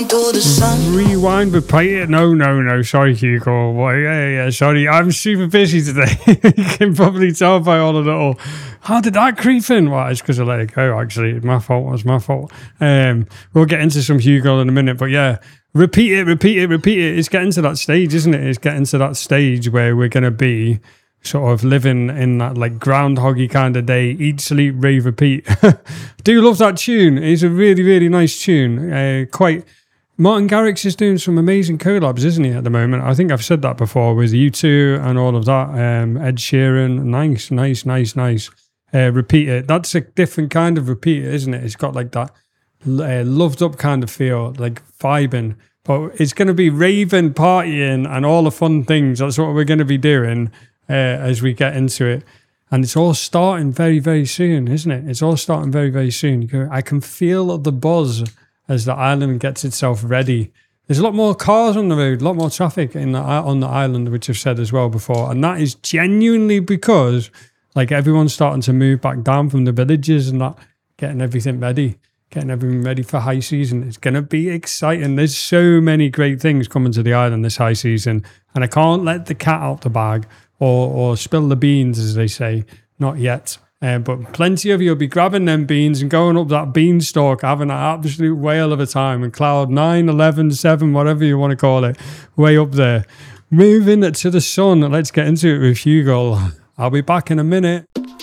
Rewind, repeat it. No. Sorry, Hugo. Well, yeah. Sorry, I'm super busy today. You can probably tell by all the little. How did that creep in? Well, it's because I let it go. Actually, my fault. It was my fault. We'll get into some Hugo in a minute, but yeah, repeat it. It's getting to that stage, isn't it? It's getting to that stage where we're going to be sort of living in that like groundhoggy kind of day, eat, sleep, rave, repeat. Do love that tune. It's a really, really nice tune. Martin Garrix is doing some amazing collabs, isn't he, at the moment? I think I've said that before with U2 and all of that. Ed Sheeran, nice. Repeat it. That's a different kind of repeat, isn't it? It's got like that loved up kind of feel, like vibing. But it's going to be raving, partying, and all the fun things. That's what we're going to be doing as we get into it. And it's all starting very, very soon, isn't it? It's all starting very, very soon. I can feel the buzz as the island gets itself ready. There's a lot more cars on the road, a lot more traffic on the island, which I've said as well before. And that is genuinely because like everyone's starting to move back down from the villages and that, getting everything ready for high season. It's going to be exciting. There's so many great things coming to the island this high season. And I can't let the cat out the bag or spill the beans, as they say. Not yet. But plenty of you will be grabbing them beans and going up that beanstalk, having an absolute whale of a time. And cloud 9, 11, 7, whatever you want to call it, way up there. Moving to the sun. Let's get into it with Hugo. I'll be back in a minute.